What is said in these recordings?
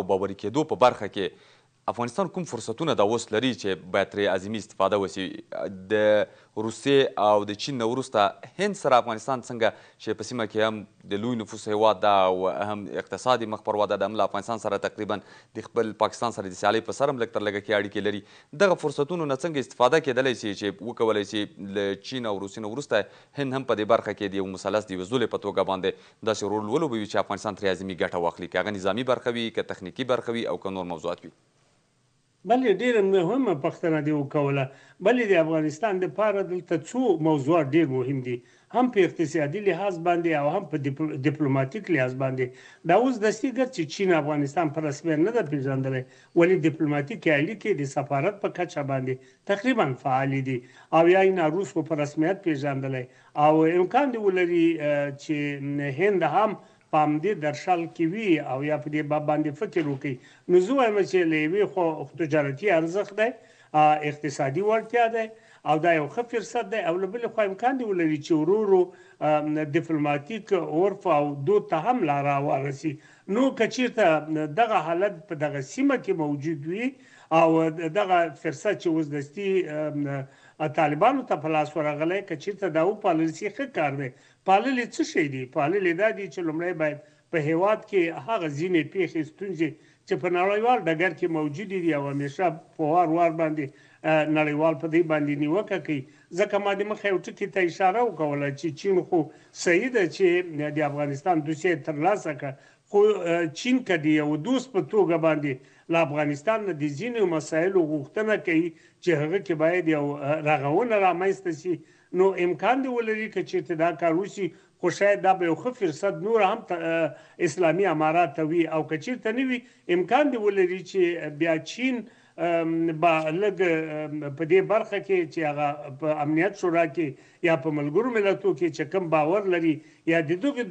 باوري کېدو په برخه کې افغانستان کوم فرصتونه دا اوس لري چې باید ترې عظیمي استفاده وسي؟ د روسیې او د چین نه وروسته هند سره افغانستان څنګه چې په سیمه کې هم د لوی نفوس هیواد ده او هم اقتصادي مخ پر وده ده، هم له افغانستان سره تقریبا د خپل پاکستان سره د سیالۍ په سر هم لږ تر لږه کې اړیکې لري. دغه فرصتونو نه څنګه استفاده کېدلی سي چې وکولی سي له چین او روسیې نه وروسته هند هم په دې برخه کې د یو مثلث د یوې زولې په توګه باندې داسې رول ولوبوي چې افغانستان ترې عظیمي ګټه واخلي، که هغه نظامي برخه وي، که تخنیکي برخه وي او که نور موضوعات وي؟ بلې ډېره مهمه پوښتنه دې وکوله. بلې د افغانستان دپاره دلته څو موضوعات ډېر مهم دي، هم په اقتصادي لحاظ باندې او هم په ډیپلوماتیک لحاظ باندې. دا اوس دستي ګر چې چین افغانستان په رسمیت نه ده پېژندلی، ولې ډیپلوماتیکې اړیکې د سفارت په کچه باندې تقریبا فعالې دي او یا یې روس په رسمیت پېژندلی او امکان دی ولري چې هند هم په همدې درشل کې وي او یا په دې باب باندې فکر وکړي. نو زه وایم چې له یوې خوا تجارتي ارزښت دی، اقتصادي وړتیا دی او دا یو ښه فرصت دی، او له بلې خوا امکان دی ولري چې ورو ورو ډیپلوماتیک عرف او دود ته هم لاره ورسي. نو که چېرته دغه حالت په دغه سیمه کې موجود وي او دغه فرصت چې اوس دستي طالبانو ته په لاس ورغلی، که چېرته دا وپالل سي ښه کار دی. پالل یې څه شی دي؟ پالل یې دا دي چې لومړی باید په هیواد کې هغه ځینې پیښې ستونزې چې په نړیوال ډګر کې موجودې دي او همیشه په وار وار باندې نړیوال په دې باندې نیوکه کوي. ځکه ما د مخه یو ټکي ته اشاره وکوله چې چین خو صحیح ده چې د افغانستان دوسیه یې ترلاسه کړه، خو چین که د یو دوست په توګه باندې له افغانستان نه د ځینو مسایلو غوښتنه کوي چې هغه کې باید یو رغونه رامنځته سي، نو امکان دی ولري که چېرته دا کار وشي، خو شاید دا به یو ښه فرصت نور هم اسلامي امارات ته وي، او که چېرته نه وي امکان دی ولري چې بیا چین به لږ په دې برخه کې چې هغه په امنیت شورا کې یا په ملګرو ملتو کې چې کوم باور لري یا د دغه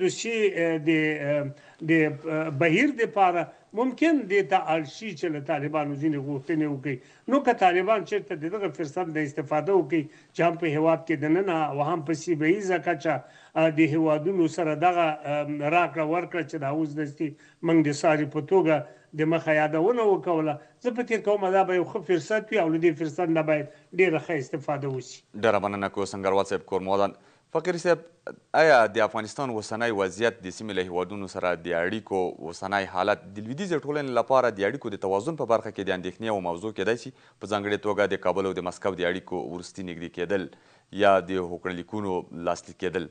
دوسیې د بهیر دپاره ممکن دې ته اړ شي چې له طالبانو ځینې غوښتنې وکړي. نو که طالبان چېرته د دغه فرصت د استفاده وکړي چې هم په هیواد کې دننه او هم په سیمه ییزه کچه د هیوادونو سره دغه راکړه ورکړه چې دا اوس دستي موږ د ساري په توګه د مخه یادونه وکوله، زه فکر کوم دا به یو ښه فرصت وي او له دې فرصت نه باید ډېره ښه استفاده وشي. ډېره مننه کوو سنګروال صاحب کورمودان. فقیري صاحب، آیا د افغانستان اوسنی وضعیت د سیمې له هیوادونو سره د اړیکو اوسنی حالت د لویدیځې ټولنې لپاره د اړیکو د توازن په برخه کې د اندېښنې او موضوع کېدای شي؟ په ځانګړې توګه د کابل او د مسکو د اړیکو وروستي نږدې کېدل یا د هوکړلیکونو لاسلیک کېدل؟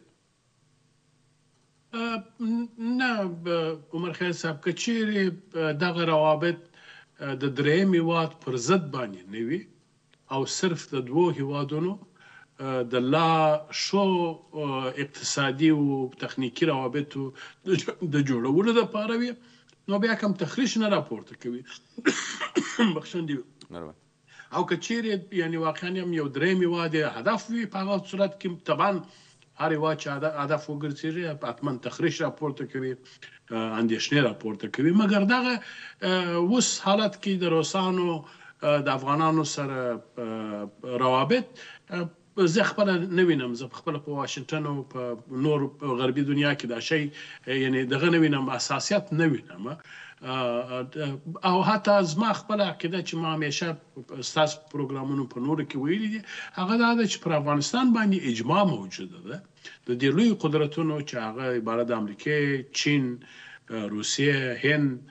نه عمر خیل صاحب، که چیرې دغه روابط د درېیم هیواد پر ضد باندې نه وي او صرف د دوو هیوادونو د لا ښو اقتصادي او تخنیکي روابطو د جوړولو دپاره وي، نو بیا کوم تخریش نه راپورته کوي. بخښنه دې او که چیرې یعنې واقعا هم یو درېیم هیواد هدف وي، په هغه صورت کې طبعا هر هیواد چې هدف وګرځېږي حتما تخریش راپورته کوي، اندېښنې راپورته کوي. مګر دغه اوس حالت کې د روسانو د افغانانو سره روابط زه خپله نه وینم، زه خپله په واشنګټن او په نور غربي دنیا کې دا شی یعنې دغه نه وینم، اساسیت نه وینم. او حتی زما خپله عقیده چې ما همیشه ستاسو پروګرامونو په نورو کې ویلي دي، هغه دا ده چې پر افغانستان باندې اجماع موجوده ده د دې لویو قدرتونو چې هغه عبارت د امریکې، چین، روسیې، هند،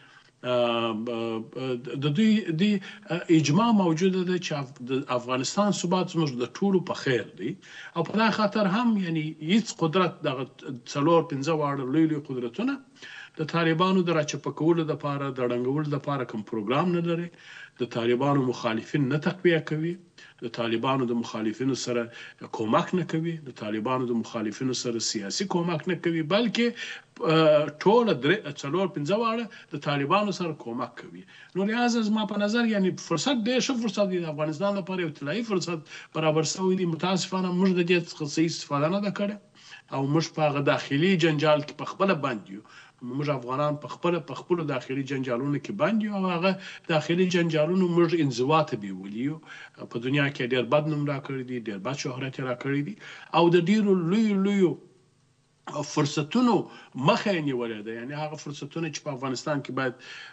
د دوی اجماع موجوده ده چې د افغانستان ثبات زموږ د ټولو په خیر دی، او په دا خاطر هم یعنې هیڅ قدرت دغه 4-5 واړه لوی لوی قدرتونه د طالبانو د راچپه کولو دپاره د ړنګولو دپاره کوم پروګرام نه لري، د طالبانو مخالفین نه تقویه کوي، د طالبانو د مخالفینو سره کومک نه کوي، د طالبانو د مخالفینو سره سیاسي کومک نه کوي، بلکې ټوله 4-5 واړه د طالبانو سره کومک کوي. نو لہذا زما په نظر یعنې فرصت ډېر ښه فرصت دی د افغانستان لپاره، یو طلایي فرصت برابر شوی دی. متاسفانه موږ د دې څخه صحیح استفاده نه ده کړې او موږ په هغه داخلي جنجال کې په خپله بند یو. موږ افغانان په خپلو داخلي جنجالونو کې بند یو او هغه داخلي جنجالونو موږ انزوا ته بیولي یو. په دنیا کې ډېر بد نوم راکړی دی، ډېر بد شهرت یې راکړی دی او د ډېرو لویو فرصتونو مخه یې نیولې ده. یعنې هغه فرصتونه چې په افغانستان کې باید